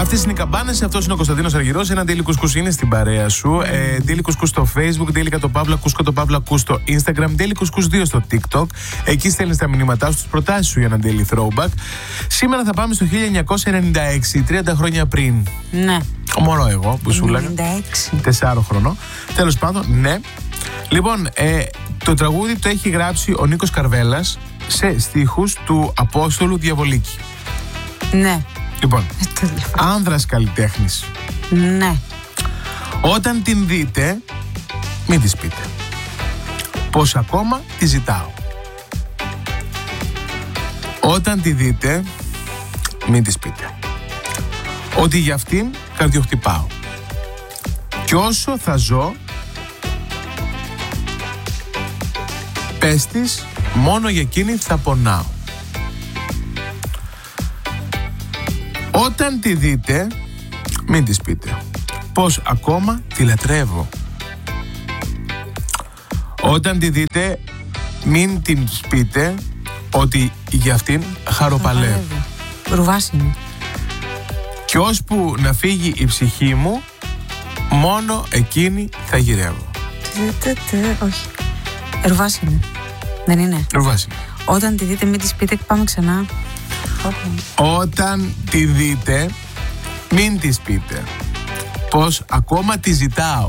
Αυτές είναι οι καμπάνες, αυτός είναι ο Κωνσταντίνος Αργυρός. Ένα Daily Κουσκούς είναι στην παρέα σου. Daily Κουσκούς στο Facebook, Daily Κατοπαύλα Κούσκο το Παύλα Κούς στο Instagram, Daily Κουσκούς 2 στο TikTok. Εκεί στέλνεις τα μηνύματά σου, τις προτάσεις σου για ένα Daily Throwback. Σήμερα θα πάμε στο 1996, 30 χρόνια πριν. Ναι. Μόνο εγώ που σου λέγα. 4χρονο. Τέλος πάντων, ναι. Λοιπόν, το τραγούδι το έχει γράψει ο Νίκος Καρβέλας σε στίχους του Απόστολου Διαβολίκη. Ναι. Λοιπόν, άνδρας καλλιτέχνης. Ναι. Όταν την δείτε, μην της πείτε πως ακόμα τη ζητάω. Όταν τη δείτε, μην της πείτε ότι για αυτήν καρδιοχτυπάω. Κι όσο θα ζω, πες της, μόνο για εκείνη θα πονάω. Όταν τη δείτε, μην της πείτε πως ακόμα τη λατρεύω. Όταν τη δείτε, μην την πείτε ότι για αυτήν χαροπαλεύω. Ρουβάσινη. Κι ώσπου να φύγει η ψυχή μου, μόνο εκείνη θα γυρεύω. Όχι. Ρουβάσινη. Δεν είναι. Ρουβάσινη. Όταν τη δείτε, μην της πείτε, πάμε ξανά. Όταν τη δείτε, μην της πείτε πως ακόμα τη ζητάω.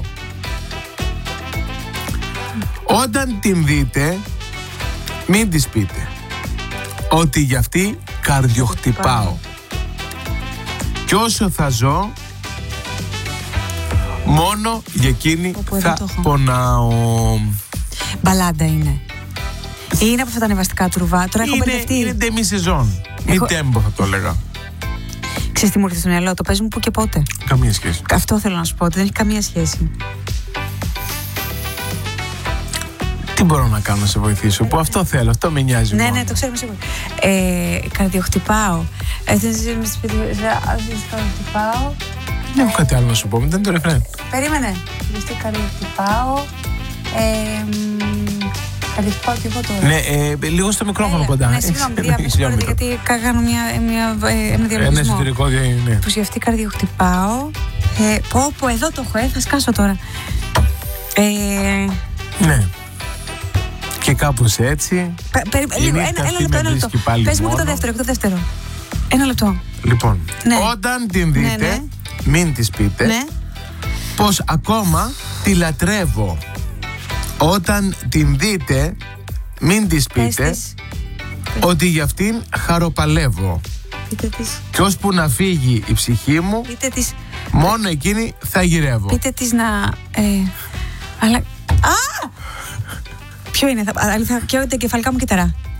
Όταν την δείτε, μην της πείτε ότι για αυτή καρδιοχτυπάω. Κι όσο θα ζω, μόνο για εκείνη θα πονάω. Μπαλάντα είναι. Είναι από αυτά τα ανεβαστικά του Ρουβά. Τώρα έχω μπερδευτεί. Είναι demi-saison. Μη τέμπο θα το έλεγα. Ξέρεις τι μου ήρθε στο μυαλό, το παίζουν που και πότε. Καμία σχέση. Αυτό θέλω να σου πω, ότι δεν έχει καμία σχέση. Τι μπορώ να κάνω να σε βοηθήσω, που αυτό θέλω, αυτό με νοιάζει. Ναι, ναι, το ξέρουμε σίγουρα. Καρδιοχτυπάω. Καρδιοχτυπάω. Δεν έχω κάτι άλλο να σου πω, δεν το ρεφρέν. Περίμενε. Καρδιοχτυπάω. Καρδιοχτυπάω και εγώ τώρα. Ναι, λίγο στο μικρόφωνο κοντά. Ναι, συγγνώμη, γιατί κάνω ένα διαλογισμό. Ένα εσωτερικό, ναι. Που για αυτή καρδιοχτυπάω. Πω, εδώ το έχω, θα σκάσω τώρα. Ναι. Και κάπως έτσι. Λίγο, ένα λεπτό. Πες μου και το δεύτερο. Ένα λεπτό. Λοιπόν, όταν την δείτε, μην της πείτε πως ακόμα τη λατρεύω. Όταν την δείτε, μην της πείτε ότι για αυτήν χαροπαλεύω. Κι ώσπου να φύγει η ψυχή μου, μόνο εκείνη θα γυρεύω. Πείτε της να... Αλλά... Ποιο είναι, και τα κεφαλικά μου κύτταρα.